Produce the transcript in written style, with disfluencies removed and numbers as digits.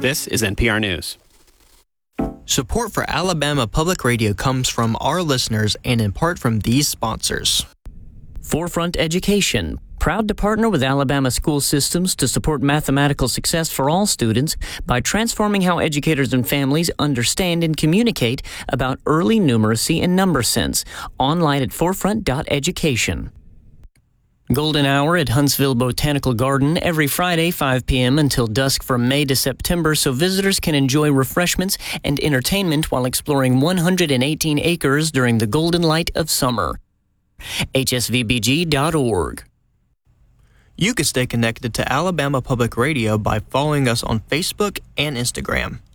This is NPR News. Support for Alabama Public Radio comes from our listeners and in part from these sponsors. Forefront Education, proud to partner with Alabama school systems to support mathematical success for all students by transforming how educators and families understand and communicate about early numeracy and number sense. Online at forefront.education. Golden Hour at Huntsville Botanical Garden every Friday, 5 p.m. until dusk from May to September, so visitors can enjoy refreshments and entertainment while exploring 118 acres during the golden light of summer. hsvbg.org. You can stay connected to Alabama Public Radio by following us on Facebook and Instagram.